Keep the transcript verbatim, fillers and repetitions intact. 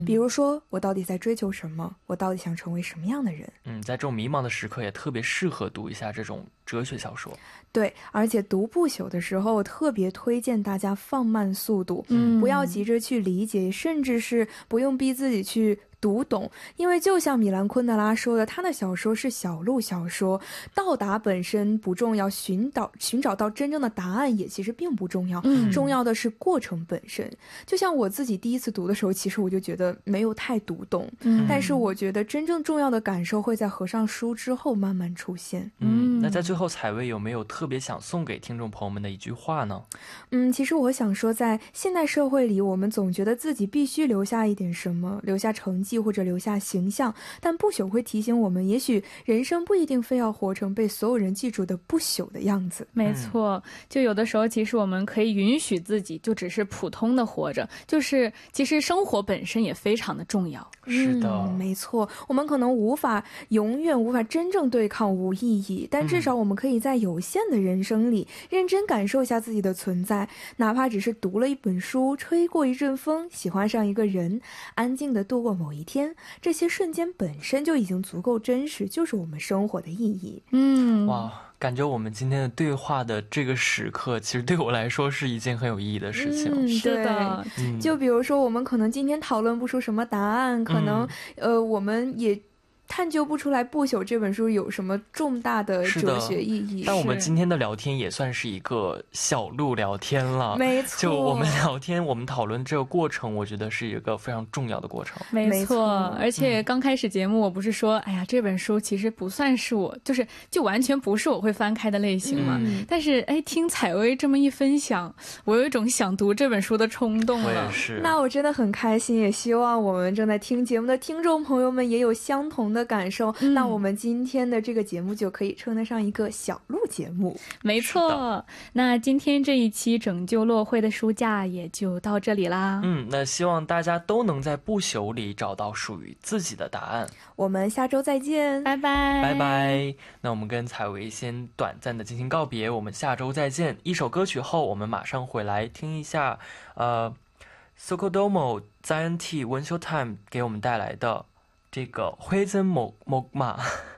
比如说我到底在追求什么，我到底想成为什么样的人。 嗯，在这种迷茫的时刻也特别适合读一下这种哲学小说。 对，而且读不朽的时候特别推荐大家放慢速度， 嗯不要急着去理解，甚至是不用逼自己去读懂，因为就像米兰昆德拉说的，他的小说是小路小说，到达本身不重要，寻找寻找到真正的答案也其实并不重要， 嗯重要的是过程本身。就像我自己第一次读的时候，其实我就觉得没有太读懂， 嗯但是我觉得真正重要的感受会在合上书之后慢慢出现。 嗯，那在最后采薇有没有特别想送给听众朋友们的一句话呢？ 嗯，其实我想说，在现代社会里，我们总觉得自己必须留下一点什么，留下成绩或者留下形象，但不朽会提醒我们，也许人生不一定非要活成被所有人记住的不朽的样子。 没错，就有的时候其实我们可以允许自己就只是普通的活着，就是其实生活本身也非常的重要。 是的、 嗯，没错，我们可能无法永远无法真正对抗无意义，但至少我们可以在有限的人生里认真感受一下自己的存在，哪怕只是读了一本书，吹过一阵风，喜欢上一个人，安静地度过某一天，这些瞬间本身就已经足够真实，就是我们生活的意义。 嗯， 哇，感觉我们今天的对话的这个时刻其实对我来说是一件很有意义的事情。 嗯， 是的， 嗯， 就比如说我们可能今天讨论不出什么答案，可能、 嗯、 呃我们也探究不出来不朽这本书有什么重大的哲学意义， 但我们今天的聊天也算是一个小路聊天了。 没错， 就我们聊天我们讨论这个过程，我觉得是一个非常重要的过程。 没错，而且刚开始节目我不是说、嗯、哎呀这本书其实不算是我就是就完全不是我会翻开的类型嘛、嗯、但是哎听采薇这么一分享，我有一种想读这本书的冲动了。 我也是， 那我真的很开心，也希望我们正在听节目的听众朋友们也有相同的感受、嗯、那我们今天的这个节目就可以称得上一个小路节目。 没错，那今天这一期拯救落灰的书架也就到这里啦。 嗯，那希望大家都能在不朽里找到属于自己的答案。 我们下周再见， 拜拜拜拜。那我们跟采薇先短暂的进行告别，我们下周再见。一首歌曲后我们马上回来听一下呃 Sokodomo Zion T Wensho Time 给我们带来的这个灰真木木马。